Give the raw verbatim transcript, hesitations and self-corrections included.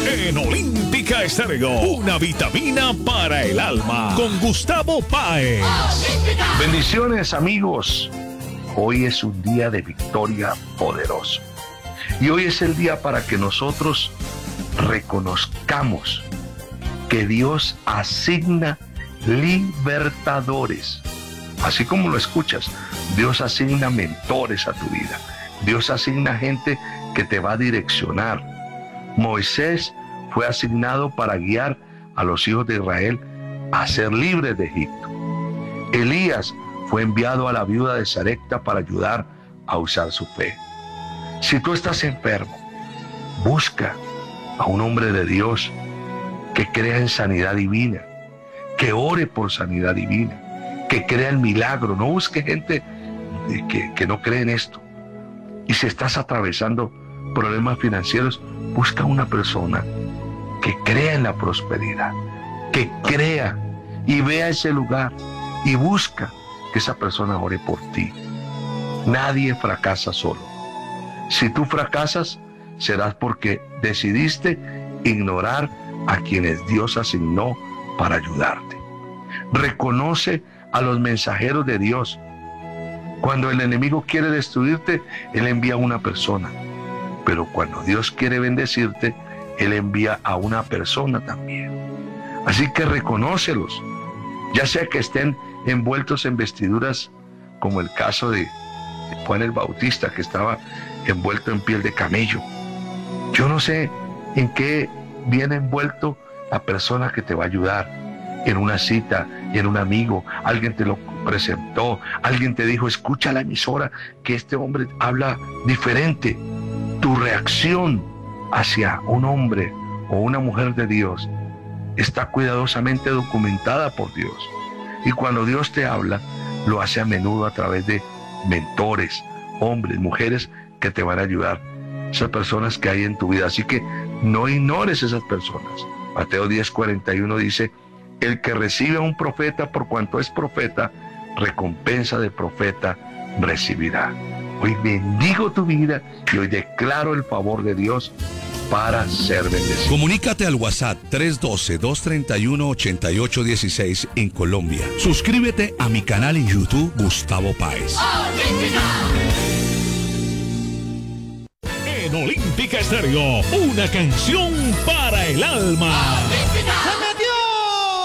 En Olímpica Estéreo, una vitamina para el alma. Con Gustavo Páez. Bendiciones, amigos. Hoy es un día de victoria poderoso. Y hoy es el día para que nosotros reconozcamos que Dios asigna libertadores. Así como lo escuchas, Dios asigna mentores a tu vida. Dios asigna gente que te va a direccionar. Moisés fue asignado para guiar a los hijos de Israel a ser libres de Egipto. Elías fue enviado a la viuda de Sarepta para ayudar a usar su fe. Si tú estás enfermo, busca a un hombre de Dios que crea en sanidad divina, que ore por sanidad divina, que crea en milagro. No busque gente que, que no cree en esto. Y si estás atravesando problemas financieros, busca una persona que crea en la prosperidad, que crea y vea ese lugar y busca que esa persona ore por ti. Nadie fracasa solo. Si tú fracasas, serás porque decidiste ignorar a quienes Dios asignó para ayudarte. Reconoce a los mensajeros de Dios. Cuando el enemigo quiere destruirte, él envía a una persona. Pero cuando Dios quiere bendecirte, él envía a una persona también. Así que reconócelos, ya sea que estén envueltos en vestiduras como el caso de Juan el Bautista, que estaba envuelto en piel de camello. Yo no sé en qué viene envuelto la persona que te va a ayudar. En una cita, en un amigo, alguien te lo presentó, alguien te dijo, escucha la emisora, que este hombre habla diferente. Tu reacción hacia un hombre o una mujer de Dios está cuidadosamente documentada por Dios. Y cuando Dios te habla, lo hace a menudo a través de mentores, hombres, mujeres que te van a ayudar, esas personas que hay en tu vida. Así que no ignores esas personas. Mateo diez cuarenta y uno dice, el que recibe a un profeta por cuanto es profeta, recompensa de profeta recibirá. Hoy bendigo tu vida y hoy declaro el favor de Dios para ser bendecido. Comunícate al WhatsApp tres uno dos, dos tres uno, ocho ocho uno seis en Colombia. Suscríbete a mi canal en YouTube, Gustavo Páez. En Olímpica Estéreo, una canción para el alma.